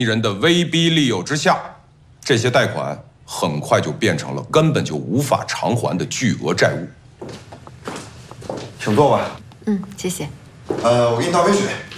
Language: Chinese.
人的威逼利诱之下，这些贷款很快就变成了根本就无法偿还的巨额债务。 请坐吧。 嗯，谢谢。 我给你倒杯水。